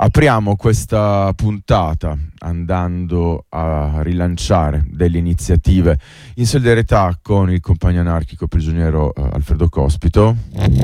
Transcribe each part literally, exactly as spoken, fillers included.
Apriamo questa puntata andando a rilanciare delle iniziative in solidarietà con il compagno anarchico prigioniero uh, Alfredo Cospito.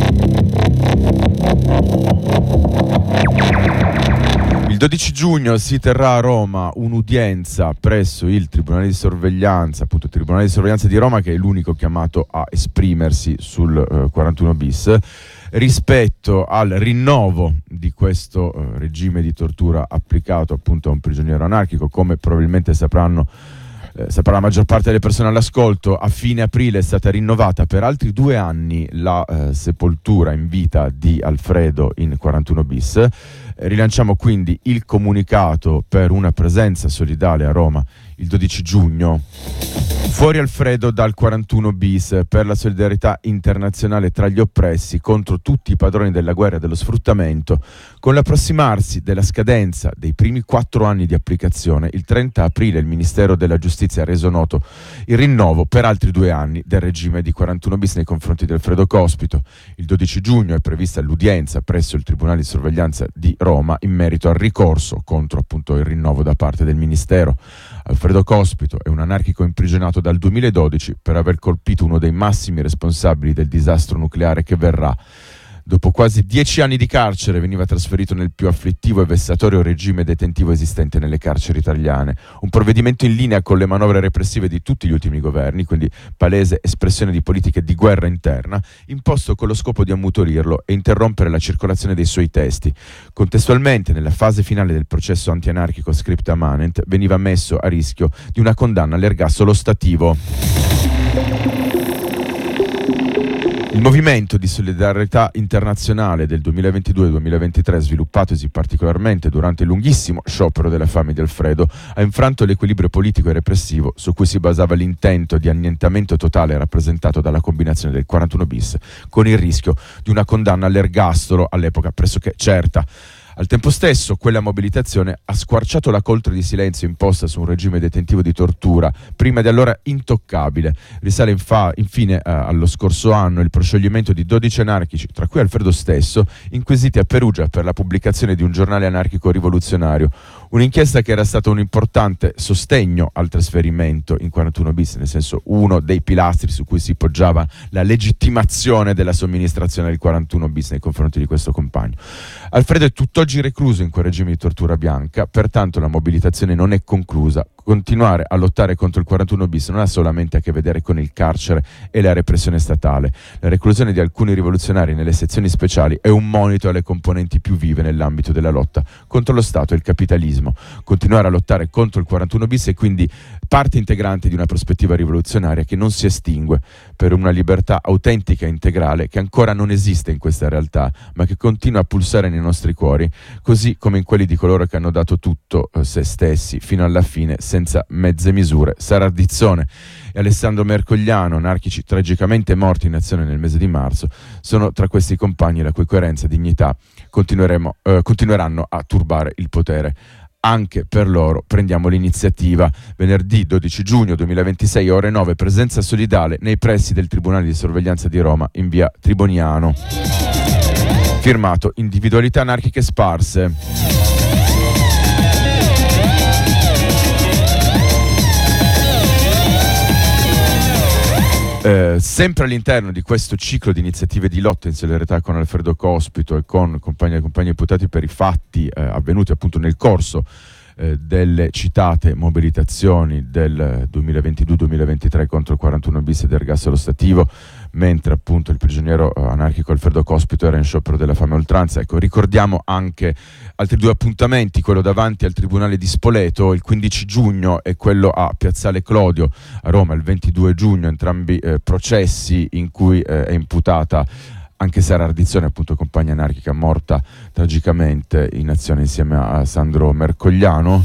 Il dodici giugno si terrà a Roma un'udienza presso il Tribunale di Sorveglianza, appunto il Tribunale di Sorveglianza di Roma, che è l'unico chiamato a esprimersi sul uh, quarantuno bis, rispetto al rinnovo di questo uh, regime di tortura applicato appunto a un prigioniero anarchico. Come probabilmente sapranno eh, saprà la maggior parte delle persone all'ascolto, a fine aprile è stata rinnovata per altri due anni la eh, sepoltura in vita di Alfredo in quarantuno bis. Eh, rilanciamo quindi il comunicato per una presenza solidale a Roma il dodici giugno. Fuori Alfredo dal quarantuno bis, per la solidarietà internazionale tra gli oppressi contro tutti i padroni della guerra e dello sfruttamento. Con l'approssimarsi della scadenza dei primi quattro anni di applicazione, il trenta aprile il Ministero della Giustizia ha reso noto il rinnovo per altri due anni del regime di quarantuno bis nei confronti di Alfredo Cospito. Il dodici giugno è prevista l'udienza presso il Tribunale di Sorveglianza di Roma in merito al ricorso contro appunto il rinnovo da parte del Ministero. Alfredo Cospito è un anarchico imprigionato dal duemiladodici per aver colpito uno dei massimi responsabili del disastro nucleare che verrà. Dopo quasi dieci anni di carcere veniva trasferito nel più afflittivo e vessatorio regime detentivo esistente nelle carceri italiane. Un provvedimento in linea con le manovre repressive di tutti gli ultimi governi, quindi palese espressione di politiche di guerra interna, imposto con lo scopo di ammutorirlo e interrompere la circolazione dei suoi testi. Contestualmente, nella fase finale del processo antianarchico Scripta Manent, veniva messo a rischio di una condanna all'ergastolo ostativo. Il movimento di solidarietà internazionale del duemilaventidue duemilaventitré, sviluppatosi particolarmente durante il lunghissimo sciopero della fame di Alfredo, ha infranto l'equilibrio politico e repressivo su cui si basava l'intento di annientamento totale rappresentato dalla combinazione del quarantuno bis con il rischio di una condanna all'ergastolo all'epoca pressoché certa. Al tempo stesso, quella mobilitazione ha squarciato la coltre di silenzio imposta su un regime detentivo di tortura, prima di allora intoccabile. Risale infa- infine eh, allo scorso anno il proscioglimento di dodici anarchici, tra cui Alfredo stesso, inquisiti a Perugia per la pubblicazione di un giornale anarchico rivoluzionario. Un'inchiesta che era stata un importante sostegno al trasferimento in quarantuno bis, nel senso uno dei pilastri su cui si poggiava la legittimazione della somministrazione del quarantuno bis nei confronti di questo compagno. Alfredo è tutt'oggi recluso in quel regime di tortura bianca, pertanto la mobilitazione non è conclusa. Continuare a lottare contro il quarantuno bis non ha solamente a che vedere con il carcere e la repressione statale. La reclusione di alcuni rivoluzionari nelle sezioni speciali è un monito alle componenti più vive nell'ambito della lotta contro lo Stato e il capitalismo. Continuare a lottare contro il quarantuno bis è quindi parte integrante di una prospettiva rivoluzionaria che non si estingue, per una libertà autentica e integrale che ancora non esiste in questa realtà, ma che continua a pulsare nei nostri cuori, così come in quelli di coloro che hanno dato tutto eh, se stessi fino alla fine, senza mezze misure. Sara Ardizzone e Alessandro Mercogliano, anarchici tragicamente morti in azione nel mese di marzo, sono tra questi compagni la cui coerenza e dignità continueremo, eh, continueranno a turbare il potere. Anche per loro prendiamo l'iniziativa. Venerdì dodici giugno duemilaventisei, ore nove, presenza solidale nei pressi del Tribunale di Sorveglianza di Roma in via Triboniano. Firmato Individualità Anarchiche Sparse. Eh, sempre all'interno di questo ciclo di iniziative di lotta in solidarietà con Alfredo Cospito e con compagni e compagni imputati per i fatti eh, avvenuti appunto nel corso eh, delle citate mobilitazioni del duemilaventidue duemilaventitré contro il quarantuno bis ed ergastolo ostativo, mentre appunto il prigioniero eh, anarchico Alfredo Cospito era in sciopero della fame a oltranza. Ecco, ricordiamo anche altri due appuntamenti, quello davanti al Tribunale di Spoleto il quindici giugno e quello a Piazzale Clodio a Roma il ventidue giugno, entrambi eh, processi in cui eh, è imputata anche Sara Ardizzone, appunto compagna anarchica morta tragicamente in azione insieme a Sandro Mercogliano.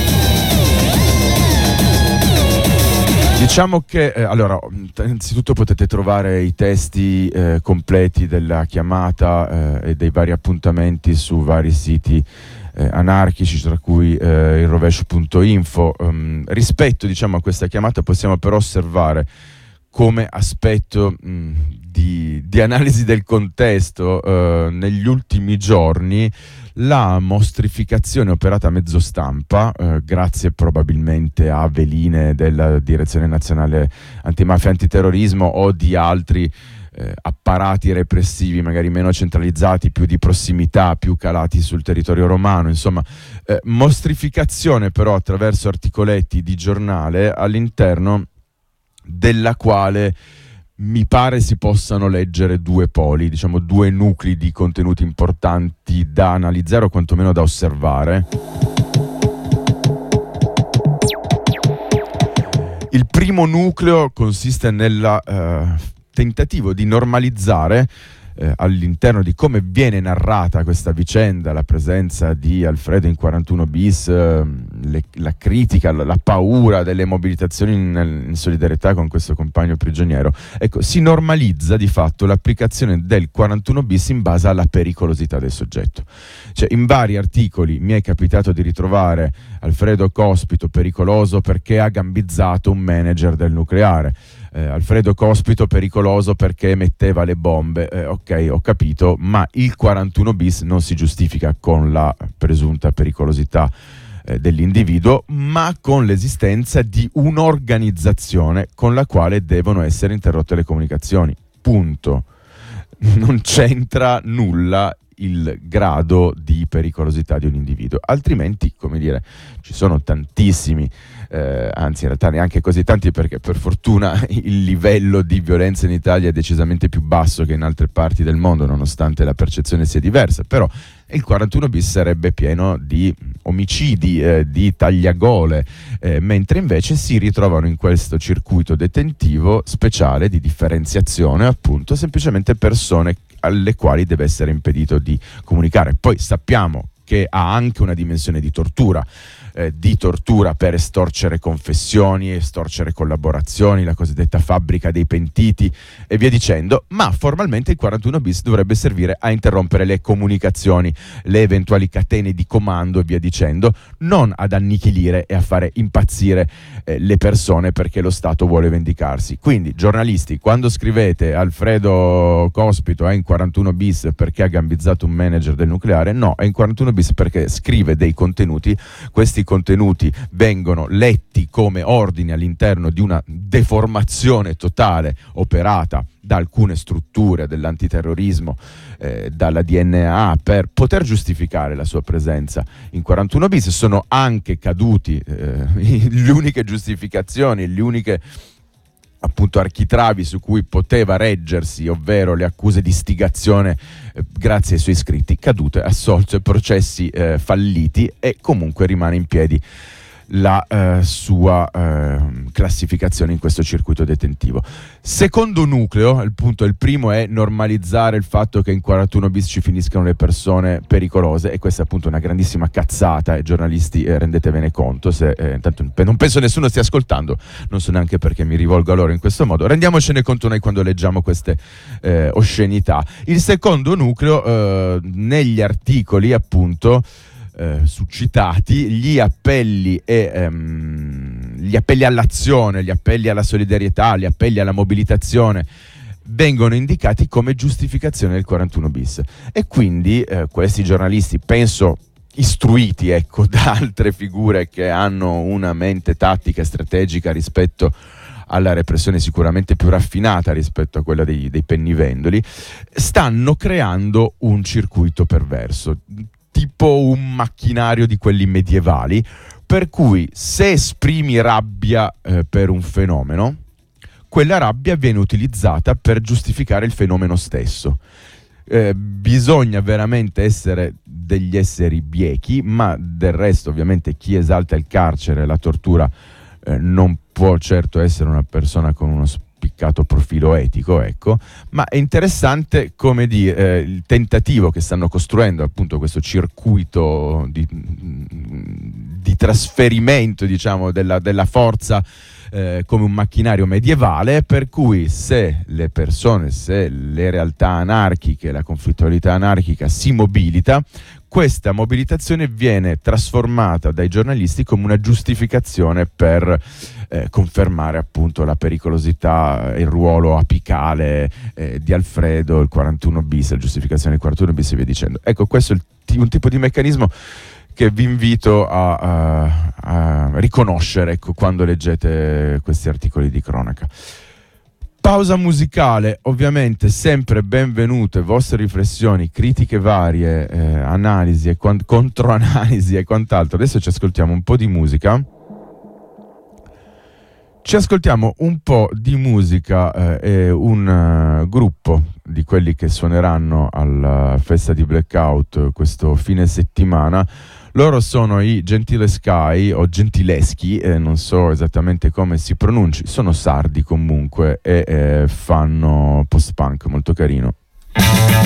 Diciamo che, eh, allora, innanzitutto potete trovare i testi eh, completi della chiamata eh, e dei vari appuntamenti su vari siti eh, anarchici, tra cui eh, il rovescio punto info. Um, rispetto, diciamo, a questa chiamata possiamo però osservare come aspetto mh, di, di analisi del contesto, eh, negli ultimi giorni la mostrificazione operata a mezzo stampa, eh, grazie probabilmente a veline della Direzione Nazionale Antimafia e Antiterrorismo o di altri eh, apparati repressivi magari meno centralizzati, più di prossimità, più calati sul territorio romano, insomma eh, mostrificazione però attraverso articoletti di giornale all'interno della quale mi pare si possano leggere due poli, diciamo due nuclei di contenuti importanti da analizzare o quantomeno da osservare. Il primo nucleo consiste nel eh, tentativo di normalizzare eh, all'interno di come viene narrata questa vicenda, la presenza di Alfredo in quarantuno bis, eh, le, la critica, la, la paura delle mobilitazioni in, in solidarietà con questo compagno prigioniero. Ecco, si normalizza di fatto l'applicazione del quarantuno bis in base alla pericolosità del soggetto. Cioè, in vari articoli mi è capitato di ritrovare Alfredo Cospito pericoloso perché ha gambizzato un manager del nucleare. Eh, Alfredo Cospito pericoloso perché metteva le bombe. Eh, ok, ho capito, ma il quarantuno bis non si giustifica con la presunta pericolosità eh, dell'individuo, ma con l'esistenza di un'organizzazione con la quale devono essere interrotte le comunicazioni. Punto. Non c'entra nulla il grado di pericolosità di un individuo, altrimenti, come dire, ci sono tantissimi, eh, anzi in realtà neanche così tanti, perché per fortuna il livello di violenza in Italia è decisamente più basso che in altre parti del mondo, nonostante la percezione sia diversa, però il quarantuno bis sarebbe pieno di omicidi, eh, di tagliagole, eh, mentre invece si ritrovano in questo circuito detentivo speciale di differenziazione, appunto, semplicemente persone alle quali deve essere impedito di comunicare. Poi sappiamo che ha anche una dimensione di tortura, eh, di tortura per estorcere confessioni, estorcere collaborazioni, la cosiddetta fabbrica dei pentiti e via dicendo, ma formalmente il quarantuno bis dovrebbe servire a interrompere le comunicazioni, le eventuali catene di comando e via dicendo, non ad annichilire e a fare impazzire eh, le persone perché lo Stato vuole vendicarsi. Quindi, giornalisti, quando scrivete Alfredo Cospito è in quarantuno bis perché ha gambizzato un manager del nucleare, no, è in quarantuno bis perché scrive dei contenuti. Questi contenuti vengono letti come ordini all'interno di una deformazione totale operata da alcune strutture dell'antiterrorismo, eh, dalla D N A, per poter giustificare la sua presenza in quarantuno bis. Sono anche caduti eh, le uniche giustificazioni, le uniche appunto architravi su cui poteva reggersi, ovvero le accuse di istigazione eh, grazie ai suoi scritti, cadute, assolto e processi eh, falliti, e comunque rimane in piedi la eh, sua eh, classificazione in questo circuito detentivo. Secondo nucleo, il punto, il primo è normalizzare il fatto che in quarantuno bis ci finiscano le persone pericolose, e questa è appunto una grandissima cazzata, e giornalisti eh, rendetevene conto, se eh, intanto non penso nessuno stia ascoltando, non so neanche perché mi rivolgo a loro in questo modo, rendiamocene conto noi quando leggiamo queste eh, oscenità. Il secondo nucleo, eh, negli articoli appunto Eh, suscitati, gli appelli e ehm, gli appelli all'azione, gli appelli alla solidarietà, gli appelli alla mobilitazione vengono indicati come giustificazione del quarantuno bis, e quindi eh, questi giornalisti, penso istruiti ecco da altre figure che hanno una mente tattica e strategica rispetto alla repressione sicuramente più raffinata rispetto a quella dei, dei pennivendoli, stanno creando un circuito perverso, tipo un macchinario di quelli medievali, per cui se esprimi rabbia eh, per un fenomeno, quella rabbia viene utilizzata per giustificare il fenomeno stesso. Eh, bisogna veramente essere degli esseri biechi, ma del resto ovviamente chi esalta il carcere e la tortura eh, non può certo essere una persona con uno spiccato profilo etico, ecco, ma è interessante come di, eh, il tentativo che stanno costruendo appunto questo circuito di, di trasferimento, diciamo, della, della forza eh, come un macchinario medievale, per cui se le persone, se le realtà anarchiche, la conflittualità anarchica si mobilita, questa mobilitazione viene trasformata dai giornalisti come una giustificazione per eh, confermare appunto la pericolosità, il ruolo apicale eh, di Alfredo, il quarantuno bis, la giustificazione del quarantuno bis e via dicendo. Ecco, questo è il t- un tipo di meccanismo che vi invito a, a, a riconoscere, ecco, quando leggete questi articoli di cronaca. Pausa musicale, ovviamente sempre benvenute vostre riflessioni, critiche varie, eh, analisi e quant- controanalisi e quant'altro. Adesso ci ascoltiamo un po' di musica. Ci ascoltiamo un po' di musica eh, e un uh, gruppo di quelli che suoneranno alla festa di Blackout questo fine settimana. Loro sono i Gentileschi o Gentileschi, eh, non so esattamente come si pronunci, sono sardi comunque e eh, fanno post-punk molto carino.